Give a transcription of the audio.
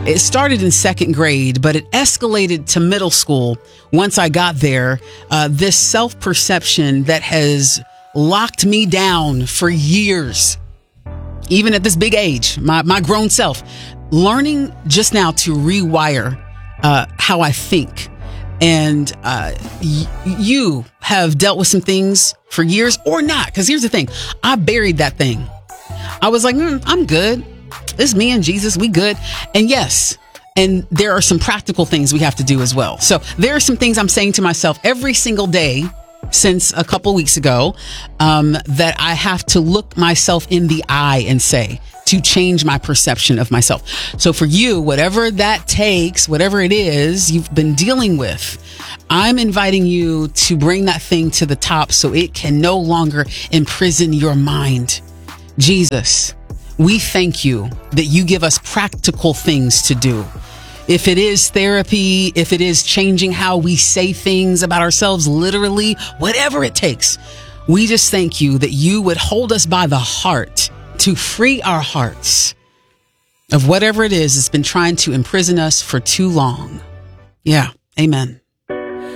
It started in second grade, but it escalated to middle school. Once I got there, this self-perception that has locked me down for years, even at this big age, my grown self, learning just now to rewire how I think. And you have dealt with some things for years or not, because here's the thing. I buried that thing. I was like, I'm good. It's me and Jesus. We good. And yes, and there are some practical things we have to do as well. So there are some things I'm saying to myself every single day since a couple weeks ago that I have to look myself in the eye and say to change my perception of myself. So for you, whatever that takes, whatever it is you've been dealing with, I'm inviting you to bring that thing to the top so it can no longer imprison your mind. Jesus, we thank you that you give us practical things to do. If it is therapy, if it is changing how we say things about ourselves, literally, whatever it takes, we just thank you that you would hold us by the heart to free our hearts of whatever it is that's been trying to imprison us for too long. Yeah. Amen.